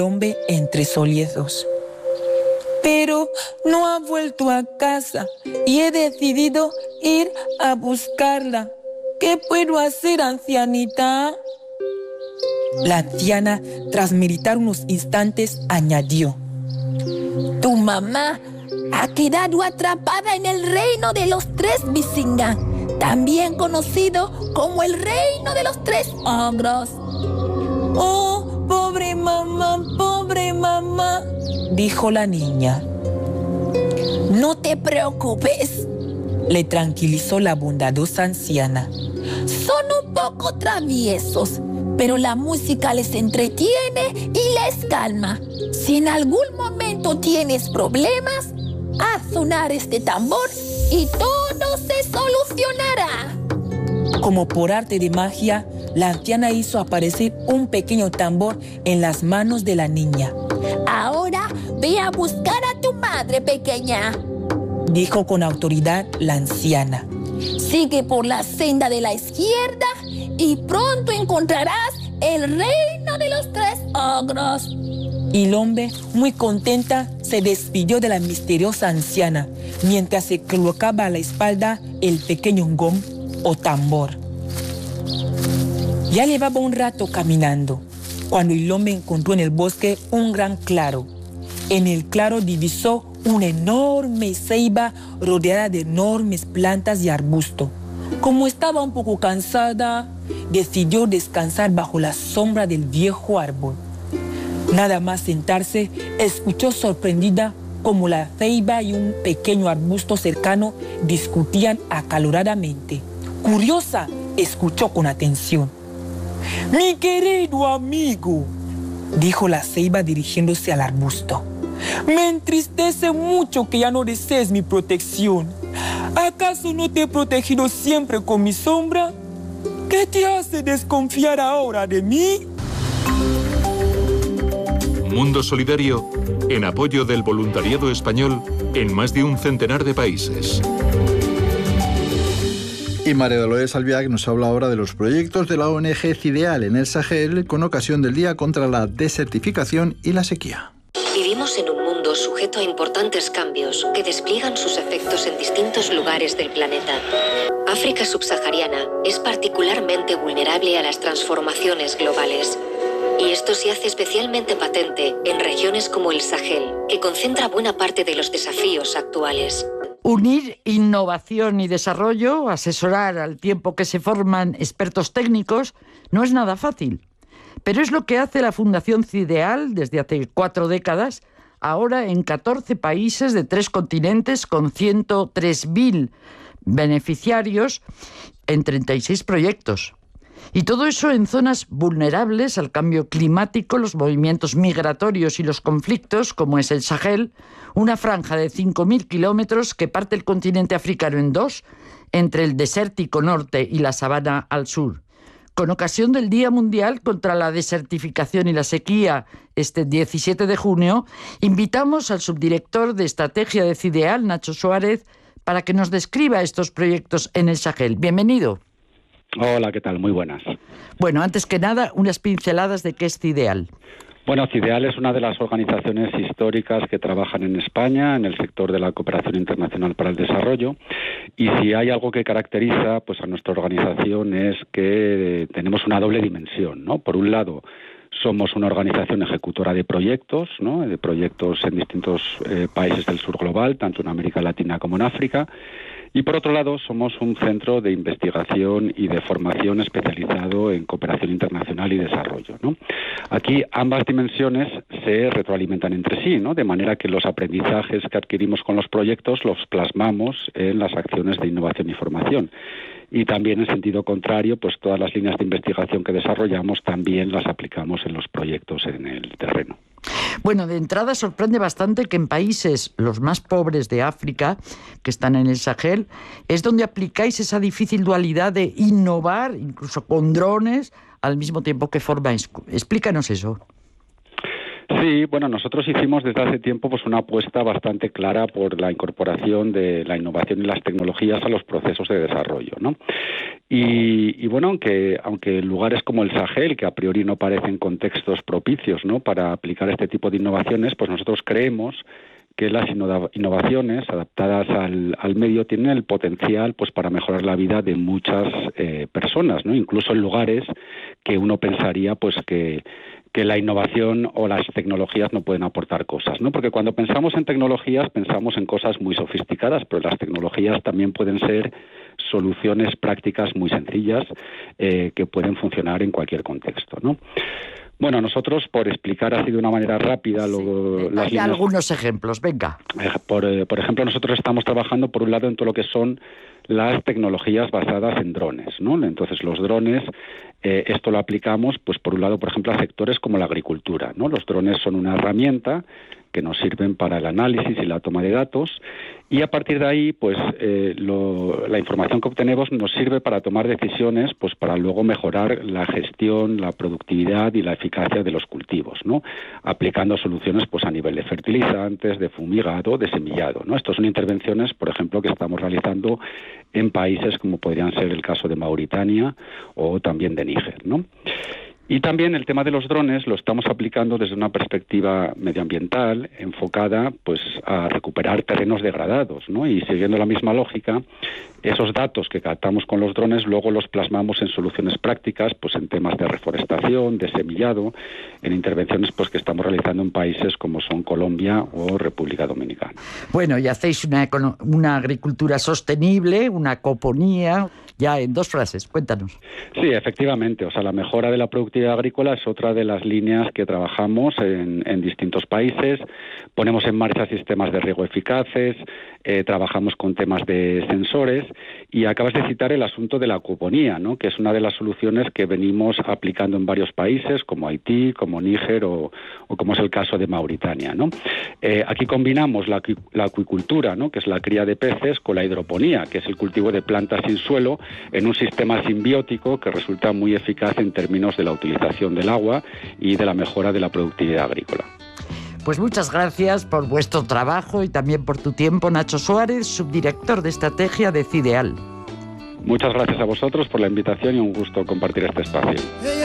hombre entre sollozos. Pero no ha vuelto a casa y he decidido ir a buscarla. ¿Qué puedo hacer, ancianita? La anciana, tras meditar unos instantes, añadió: Tu mamá ha quedado atrapada en el reino de los tres Bisingan, también conocido como el reino de los tres ogros. Oh, pobre mamá, dijo la niña. No te preocupes, le tranquilizó la bondadosa anciana. Son un poco traviesos, pero la música les entretiene y les calma. Si en algún momento tienes problemas, haz sonar este tambor y todo se solucionará. Como por arte de magia, la anciana hizo aparecer un pequeño tambor en las manos de la niña. Ahora ve a buscar a tu madre pequeña, dijo con autoridad la anciana. Sigue por la senda de la izquierda y pronto encontrarás el reino de los tres ogros. Y el hombre, muy contenta, se despidió de la misteriosa anciana mientras se colocaba a la espalda el pequeño gong o tambor. Ya llevaba un rato caminando cuando el hombre encontró en el bosque un gran claro. En el claro divisó una enorme ceiba rodeada de enormes plantas y arbustos. Como estaba un poco cansada, decidió descansar bajo la sombra del viejo árbol. Nada más sentarse, escuchó sorprendida como la ceiba y un pequeño arbusto cercano discutían acaloradamente. Curiosa, escuchó con atención. «Mi querido amigo», dijo la ceiba dirigiéndose al arbusto, «me entristece mucho que ya no desees mi protección. ¿Acaso no te he protegido siempre con mi sombra? ¿Qué te hace desconfiar ahora de mí?» Mundo Solidario, en apoyo del voluntariado español en más de un centenar de países. Y María Dolores Albiac nos habla ahora de los proyectos de la ONG Cideal en el Sahel con ocasión del Día contra la Desertificación y la Sequía. Vivimos en un mundo sujeto a importantes cambios que despliegan sus efectos en distintos lugares del planeta. África subsahariana es particularmente vulnerable a las transformaciones globales. Y esto se hace especialmente patente en regiones como el Sahel, que concentra buena parte de los desafíos actuales. Unir innovación y desarrollo, asesorar al tiempo que se forman expertos técnicos, no es nada fácil. Pero es lo que hace la Fundación Cideal desde hace 4 décadas, ahora en 14 países de 3 continentes con 103.000 beneficiarios en 36 proyectos. Y todo eso en zonas vulnerables al cambio climático, los movimientos migratorios y los conflictos, como es el Sahel, una franja de 5.000 kilómetros que parte el continente africano en 2, entre el desértico norte y la sabana al sur. Con ocasión del Día Mundial contra la Desertificación y la Sequía, este 17 de junio, invitamos al subdirector de Estrategia de Cideal, Nacho Suárez, para que nos describa estos proyectos en el Sahel. Bienvenido. Hola, ¿qué tal? Muy buenas. Bueno, antes que nada, unas pinceladas de qué es Cideal. Bueno, Cideal es una de las organizaciones históricas que trabajan en España en el sector de la cooperación internacional para el desarrollo, y si hay algo que caracteriza pues a nuestra organización es que tenemos una doble dimensión, ¿no? Por un lado, somos una organización ejecutora de proyectos, ¿no? De proyectos en distintos países del sur global, tanto en América Latina como en África. Y por otro lado, somos un centro de investigación y de formación especializado en cooperación internacional y desarrollo, ¿no? Aquí ambas dimensiones se retroalimentan entre sí, ¿no? De manera que los aprendizajes que adquirimos con los proyectos los plasmamos en las acciones de innovación y formación. Y también en sentido contrario, pues todas las líneas de investigación que desarrollamos también las aplicamos en los proyectos en el terreno. Bueno, de entrada sorprende bastante que en países los más pobres de África, que están en el Sahel, es donde aplicáis esa difícil dualidad de innovar, incluso con drones, al mismo tiempo que formáis. Explícanos eso. Sí, bueno, nosotros hicimos desde hace tiempo pues una apuesta bastante clara por la incorporación de la innovación y las tecnologías a los procesos de desarrollo, ¿no? Y bueno, aunque lugares como el Sahel, que a priori no parecen contextos propicios, ¿no?, para aplicar este tipo de innovaciones, pues nosotros creemos que las innovaciones adaptadas al medio tienen el potencial pues para mejorar la vida de muchas personas, ¿no?, incluso en lugares que uno pensaría pues que la innovación o las tecnologías no pueden aportar cosas, ¿no? Porque cuando pensamos en tecnologías pensamos en cosas muy sofisticadas, pero las tecnologías también pueden ser soluciones prácticas muy sencillas que pueden funcionar en cualquier contexto, ¿no? Bueno, nosotros, por explicar así de una manera rápida... Hay algunos ejemplos, venga. Por ejemplo, nosotros estamos trabajando, por un lado, en todo lo que son las tecnologías basadas en drones, ¿no? Entonces, los drones, esto lo aplicamos, pues por un lado, por ejemplo, a sectores como la agricultura, ¿no? Los drones son una herramienta que nos sirven para el análisis y la toma de datos, y a partir de ahí, pues la información que obtenemos nos sirve para tomar decisiones, pues para luego mejorar la gestión, la productividad y la eficacia de los cultivos, ¿no? Aplicando soluciones pues a nivel de fertilizantes, de fumigado, de semillado, ¿no? Estas son intervenciones, por ejemplo, que estamos realizando en países como podrían ser el caso de Mauritania o también de Níger, ¿no? Y también el tema de los drones lo estamos aplicando desde una perspectiva medioambiental enfocada pues a recuperar terrenos degradados, ¿no? Y siguiendo la misma lógica, esos datos que captamos con los drones luego los plasmamos en soluciones prácticas, pues en temas de reforestación, de semillado, en intervenciones pues que estamos realizando en países como son Colombia o República Dominicana. Bueno, y hacéis una agricultura sostenible, una coponía. Ya en 2 frases, cuéntanos. Sí, efectivamente. O sea, la mejora de la productividad agrícola es otra de las líneas que trabajamos en distintos países. Ponemos en marcha sistemas de riego eficaces, trabajamos con temas de sensores y acabas de citar el asunto de la acuponía, ¿no?, que es una de las soluciones que venimos aplicando en varios países como Haití, como Níger o como es el caso de Mauritania, ¿no? Aquí combinamos la acuicultura, ¿no?, que es la cría de peces, con la hidroponía, que es el cultivo de plantas sin suelo, en un sistema simbiótico que resulta muy eficaz en términos de la utilización del agua y de la mejora de la productividad agrícola. Pues muchas gracias por vuestro trabajo y también por tu tiempo, Nacho Suárez, subdirector de estrategia de CIDEAL. Muchas gracias a vosotros por la invitación y un gusto compartir este espacio.